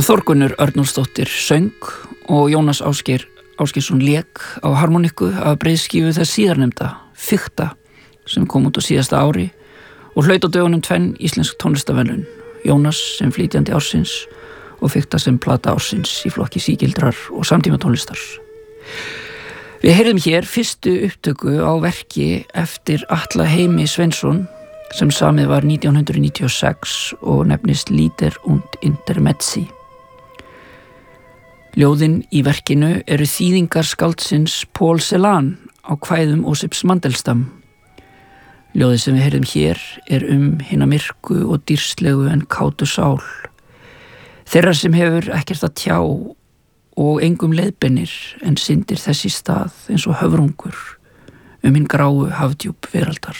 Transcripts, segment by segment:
Þórgunnur Örnólfsdóttir söng og Jónas Ásgeirsson lék á harmoniku af breiðskífu þess síðarnefnda, Fikta, sem kom út á síðasta ári og hlaut á dögunum 2 íslensk tónlistarverðlaun, Jónas sem flytjandi ársins og Fikta sem plata ársins í flokki sígildrar og samtíma tónlistar. Við heyrðum hér fyrstu upptöku á verki eftir Atla Heimi Sveinsson sem samið var 1996 og nefnist Lieder und Intermezzi. Ljóðin í verkinu eru þýðingar skáldsins Paul Celan á kvæðum Ósips Mandelstam. Ljóðið sem við heyrðum hér er hina myrku og dýrslegu en kátu sál. Þeirra sem hefur ekkert að tjá og engum leiðbeinir en syndir þess í stað eins og höfrungur hinn gráu hafdjúp veraldar.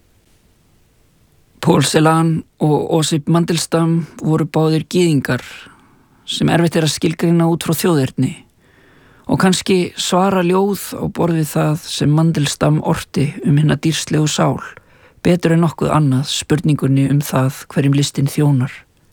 Paul Celan og Ósip Mandelstam voru báðir gyðingar sem erfitt að skilgreina út frá þjóðerni og kannski svara ljóð á borð við það sem Mandelstam orti hina dýrslegu sál betur en nokkuð annað spurningunni það hverjum listin þjónar.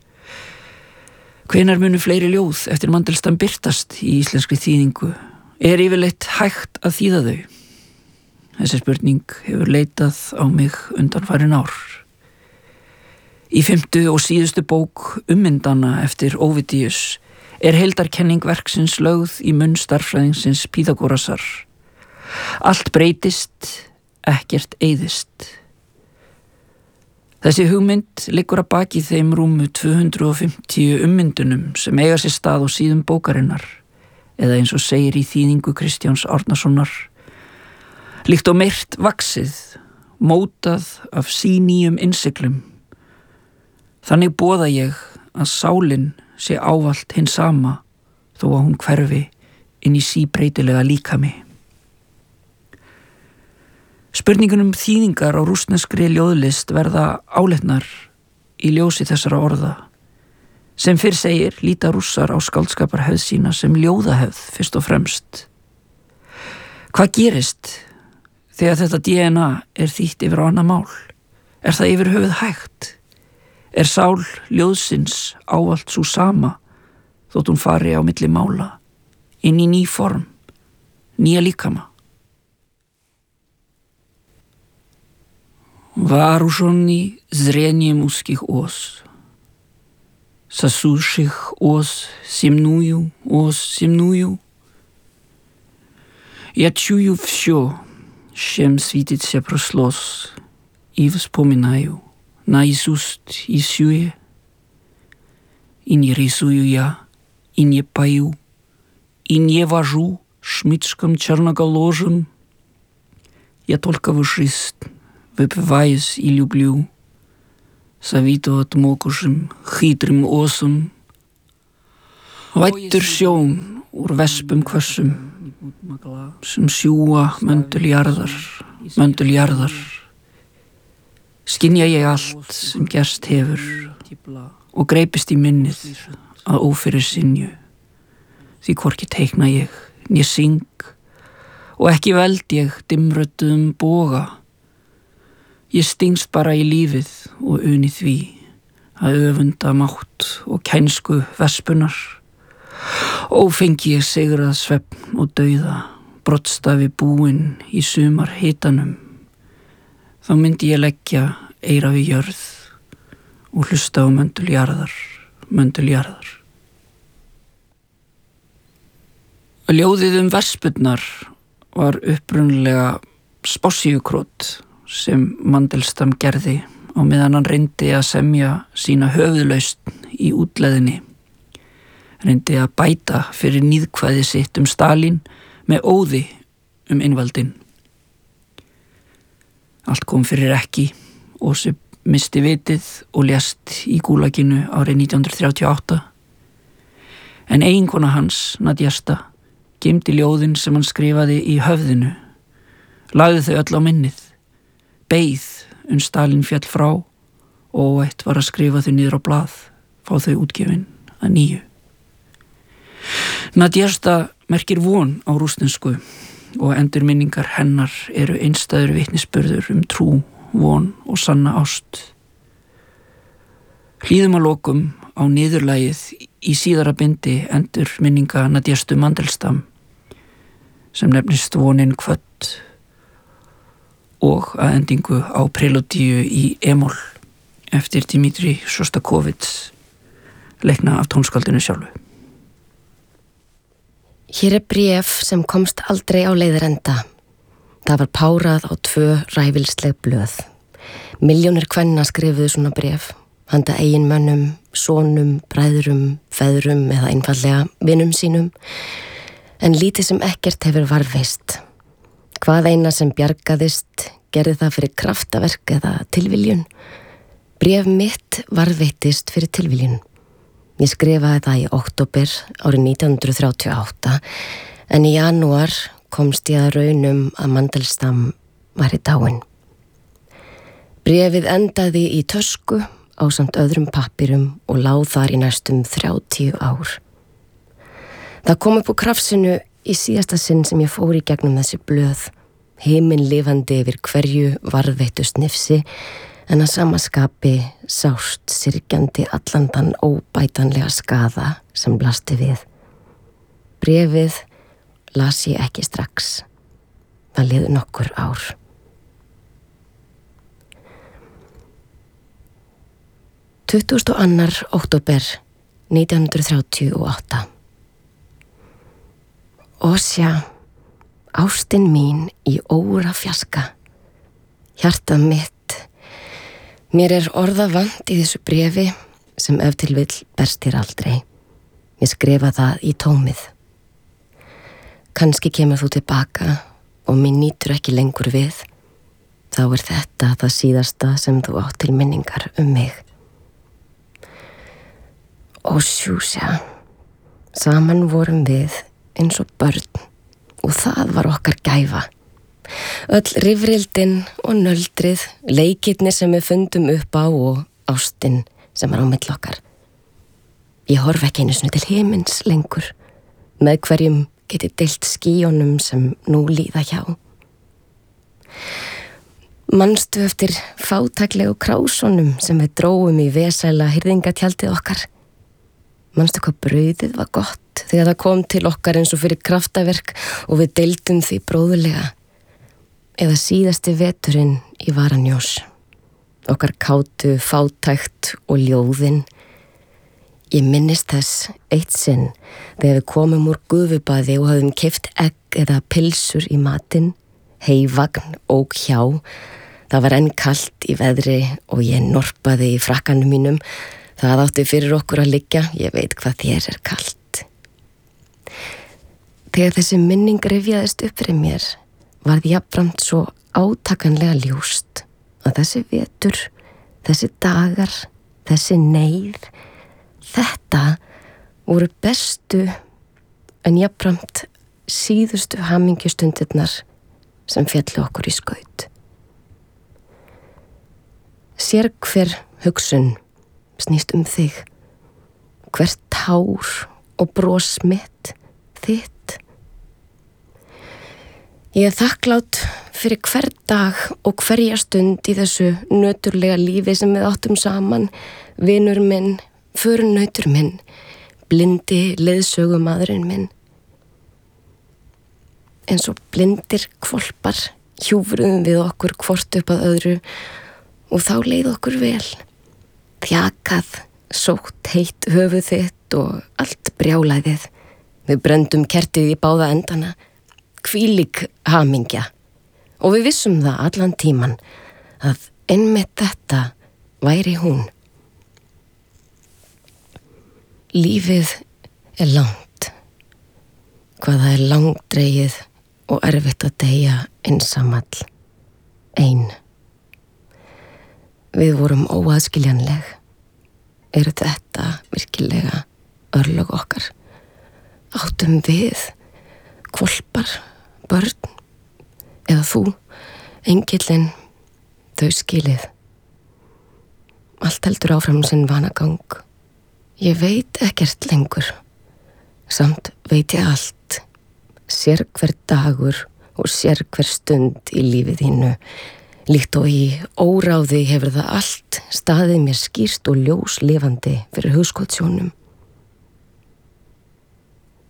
Hvenær munu fleiri ljóð eftir Mandelstam birtast í íslenskri þýðingu? Er yfirleitt hægt að þýða þau? Þessi spurning hefur leitað á mig undanfarin ár. Í 5. og síðustu bók Ummyndana eftir Ovidius er heildarkenning verksins lögð í munn stærðfræðingsins Pýþagórasar. Allt breytist, ekkert eyðist. Þessi hugmynd liggur að baki þeim rúmu 250 ummyndunum sem eiga sér stað á síðum bókarinnar, eða eins og segir í þýðingu Kristjáns Árnasonar, líkt og meirt vaxið, mótað af sínýjum innsiglum. Þannig boða ég að sálin sé ávallt hinn sama þó að hún hverfi inn í síbreytilega líkami. Spurningunum þýðingar á rússneskri ljóðlist verða áleitnar í ljósi þessara orða. Sem fyrr segir líta rússar á skáldskaparhefð sína sem ljóðahefð fyrst og fremst. Hvað gerist þegar þetta DNA er þýtt yfir á annað mál? Er það yfir höfuð hægt? Er sál ljóðsins ávallt sú sama þótt hún fari á milli mála, inn í ný form, nýja líkama? Вооруженный зрением узких ос, сосущих ос земную, я чую все, с чем светится прошлось, и вспоминаю наизусть и сюе, и не рисую я, и не пою, и не вожу шмычком черноголожим. Я только вышист, выпиваюсь и люблю, советовать мокушим, хитрым осом. Vættur sjón úr vespum hvössum, sem sjúga möndul jarðar. Skynja ég allt sem gerst hefur og greipist í minnið að ófyrir sinju, því hvorki teikna ég né syng og ekki veld ég dimmrödduðum boga. Ég stingst bara í lífið og uni því að öfunda mátt og kænsku vespunar. Ófengi ég sigrað svefn og dauða, broddstafi búinn í sumar hitanum. Þá myndi ég leggja eyra við jörð og hlusta á möndul jarðar. Ljóðið vespurnar var upprunalega spássíukrót sem Mandelstam gerði á meðan hann reyndi að semja sína höfuðlausn í útleðinni. Reyndi að bæta fyrir níðkvæði sitt Stalín með óði innvaldinn. Allt kom fyrir ekki, Ósip misti vitið og lést í gúlaginu árið 1938. En eiginkona hans, Nadjesta, geymdi ljóðin sem hann skrifaði í höfðinu, lagði þau öll á minnið, beið Stalín féll frá og óvætt var að skrifa þau niður á blað, fá þau útgefin að nýju. Nadjesta merkir von á rússnesku og endurminningar hennar eru einstæður vitnisburður trú, von og sanna ást. Hlýðum að lokum á niðurlagið í síðara bindi endur minninga Nadjestu Mandelstam sem nefnist Vonin kvödd og að endingu á preludíu í E-moll eftir Dmitri Shostakovich, leikna af tónskaldinu sjálfu. Hér bréf sem komst aldrei á leiðarenda. Það var párað á 2 ræfilsleg blöð. Milljónir kvenna skrifuðu svona bréf, handa eiginmönnum, sonum, bræðrum, feðrum eða einfallega vinum sínum, en lítið sem ekkert hefur varðveist. Hvað eina sem bjargaðist gerði það fyrir kraftaverk eða tilviljun. Bréf mitt varðveittist fyrir tilviljun. Ég skrifaði það í október árið 1938, en í janúar komst ég að raunum að Mandelstam væri dáinn. Bréfið endaði í tösku ásamt öðrum pappirum og lá þar í næstum 30 ár. Það kom upp úr krafsinu í síðasta sinn sem ég fór í gegnum þessi blöð, himinlifandi yfir hverju varðveittu snifsi, en að sama skapi sást syrgjandi allan þann óbætanlega skaða sem blasti við. Bréfið las ég ekki strax. Það liðu nokkur ár. Tuttugasta og annar október 1938. Ósja, ástin mín í óra fjaska. Hjartað mitt. Mér orða vant í þessu bréfi sem ef til vill berst þér aldrei. Ég skrifa það í tómið. Kannski kemur þú tilbaka og mér nýtur ekki lengur við. Þá þetta það síðasta sem þú átt til minningar mig. Og sjúsja, saman vorum við eins og börn og það var okkar gæfa. Öll rifrildin og nöldrið, leikirnir sem við fundum upp á og ástin sem var á milli okkar. Ég horf ekki einu sinni til himins lengur, með hverjum geti deilt skýjónum sem nú líða hjá. Manstu eftir fátæklegu krásónum sem við dróum í vesæla hirðingatjaldið okkar? Manstu hvað brauðið var gott þegar það kom til okkar eins og fyrir kraftaverk og við deildum því bróðulega? Eða síðasti veturinn í Varanjós, okkar kátu, fátækt og ljóðin. Ég minnist þess eitt sinn þegar við komum úr gufubaði og hafðum keypt egg eða pilsur í matinn, heivagn og hjá. Það var enn kalt í veðri og ég norpaði í frakkanum mínum. Það átti fyrir okkur að liggja, ég veit hvað þér kalt. Þegar þessi minning rifjaðist upp fyrir mér, varð jafnframt svo átakanlega ljóst að þessi vetur, þessi dagar, þessi neyð, þetta voru bestu en jafnframt síðustu hamingjustundirnar sem féllu okkur í skaut. Sér hver hugsun snýst þig, hvert tár og bros mitt, þitt. Ég þakklát fyrir hver dag og hverja stund í þessu nöturlega lífi sem við áttum saman, vinur minn, förunautur minn, blindi leiðsögumaðurinn minn. Eins og blindir hvolpar hjúfruðum við okkur hvort upp að öðru og þá leið okkur vel. Þjakað, sótt heitt höfuð þitt og allt brjálæðið. Við brendum kertið í báða endana, hvílík hamingja. Og við vissum það allan tíman að einmitt þetta væri hún. Lífið langt. Hvað það langdregið og erfitt að deyja einsamall. Ein. Við vorum óaðskiljanleg. Þetta virkilega örlög okkar? Áttum við, hvolpar, börn, eða þú, engillinn, þau skilið. Allt heldur áfram sinn vanagang. Ég veit ekkert lengur. Samt veit ég allt. Sér hver dagur og sér hver stund í lífið þínu. Líkt og í óráði hefur það allt staðið mér skýrt og ljóslifandi fyrir hugskotssjónum.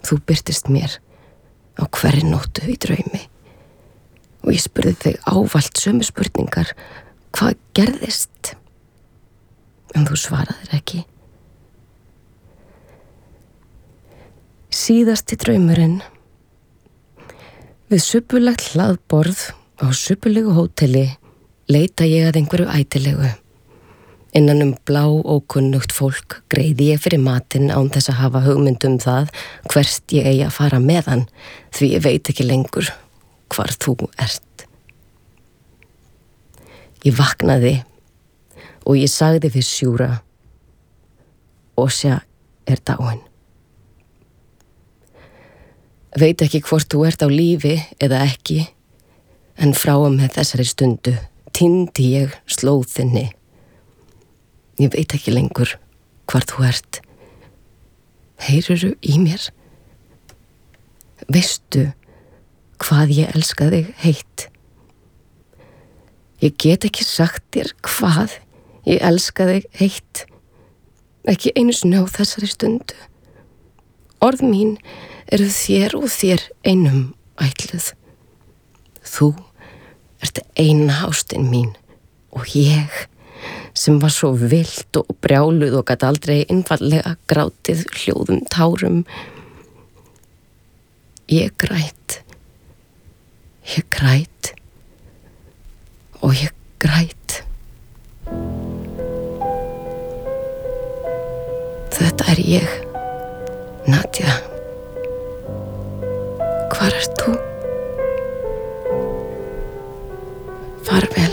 Þú birtist mér á hverri nóttu í draumi og ég spurði þig ávallt sömu spurningar. Hvað gerðist? En þú svaraðir ekki. Síðasti draumurinn. Við suppulegt hlaðborð á suppulegu hóteli leita ég að einhverju ætilegu. Innan blá ókunnugt fólk greiði ég fyrir matinn án þess að hafa hugmynd það hvert ég eigi að fara með hann, því ég veit ekki lengur hvar þú ert. Ég vaknaði og ég sagði við Sjúra: Ósja er dáin. Veit ekki hvort þú ert á lífi eða ekki, en frá og með þessari stundu týndi ég slóð þinni. Ég veit ekki lengur hvar þú ert. Heyrirðu í mér? Veistu hvað ég elska þig heitt? Ég get ekki sagt þér hvað ég elska þig heitt. Ekki einu sinni á þessari stundu. Orð mín eru þér og þér einum ætluð. Þú ert eina ástin mín og ég sem var svo vild og brjáluð og gat aldrei einfallega grátið hljóðum tárum. Ég græt og ég græt. Þetta er ég, Nadja. Hvar ert þú? Farvel.